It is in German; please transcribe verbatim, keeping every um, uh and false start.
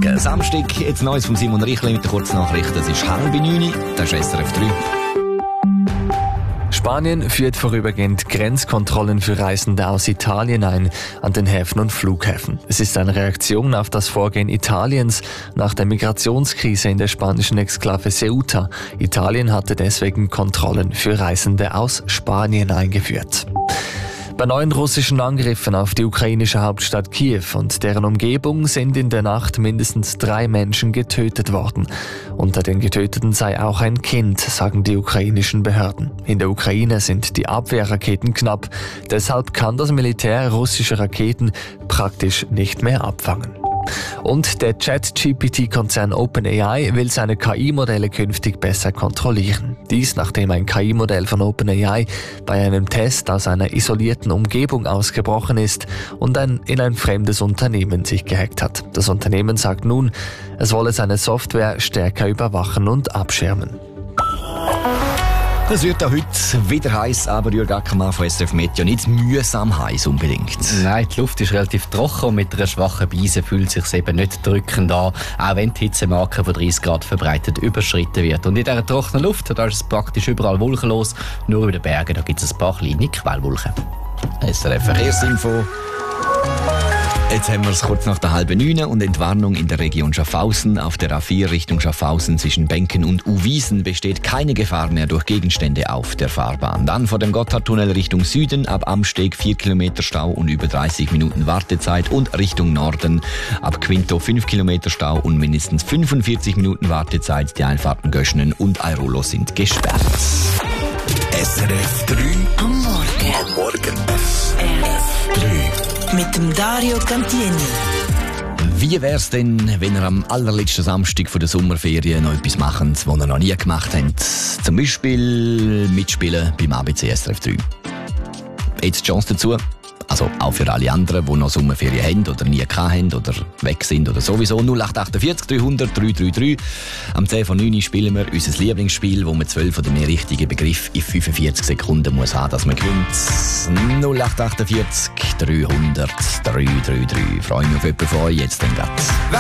Morgen. Samstag, jetzt Neues von Simon Richli mit der Kurznachricht. Das ist halb neun, das ist S R F drei. Spanien führt vorübergehend Grenzkontrollen für Reisende aus Italien ein an den Häfen und Flughäfen. Es ist eine Reaktion auf das Vorgehen Italiens nach der Migrationskrise in der spanischen Exklave Ceuta. Italien hatte deswegen Kontrollen für Reisende aus Spanien eingeführt. Bei neuen russischen Angriffen auf die ukrainische Hauptstadt Kiew und deren Umgebung sind in der Nacht mindestens drei Menschen getötet worden. Unter den Getöteten sei auch ein Kind, sagen die ukrainischen Behörden. In der Ukraine sind die Abwehrraketen knapp, deshalb kann das Militär russische Raketen praktisch nicht mehr abfangen. Und der Chat-G P T-Konzern OpenAI will seine K I-Modelle künftig besser kontrollieren. Dies, nachdem ein K I-Modell von OpenAI bei einem Test aus einer isolierten Umgebung ausgebrochen ist und ein, in ein fremdes Unternehmen sich gehackt hat. Das Unternehmen sagt nun, es wolle seine Software stärker überwachen und abschirmen. Es wird auch heute wieder heiß, aber Jürg Ackermann von S R F Meteo nicht mühsam heiß unbedingt. Nein, die Luft ist relativ trocken und mit einer schwachen Brise fühlt es sich eben nicht drückend an, auch wenn die Hitzemarke von dreißig Grad verbreitet überschritten wird. Und in dieser trockenen Luft, da ist es praktisch überall wolkenlos, nur über den Bergen, da gibt es ein paar kleine Quellwolken. S R F Verkehrsinfo. Jetzt haben wir es kurz nach der halben neun und Entwarnung in der Region Schaffhausen. Auf der A vier Richtung Schaffhausen zwischen Benken und Uwiesen besteht keine Gefahr mehr durch Gegenstände auf der Fahrbahn. Dann vor dem Gotthardtunnel Richtung Süden ab Amsteg vier Kilometer Stau und über dreißig Minuten Wartezeit und Richtung Norden ab Quinto fünf Kilometer Stau und mindestens fünfundvierzig Minuten Wartezeit. Die Einfahrten Göschenen und Airolo sind gesperrt. S R F drei am Morgen. Am Morgen. S R F drei. Mit dem Dario Cantieni. Wie wär's denn, wenn ihr am allerletzten Samstag der Sommerferien noch etwas macht, was ihr noch nie gemacht habt? Zum Beispiel mitspielen beim A B C S R F drei. Jetzt die Chance dazu. Also auch für alle anderen, die noch Sommerferien haben oder nie hatten oder weg sind oder sowieso. null acht achtundvierzig dreihundert dreihundertdreiunddreißig. Am zehn vor neun spielen wir unser Lieblingsspiel, wo man zwölf oder mehr richtige Begriffe in fünfundvierzig Sekunden muss haben, dass man gewinnt. null acht achtundvierzig dreihundert dreihundertdreiunddreißig. Freue mich auf jemanden von euch jetzt dann grad.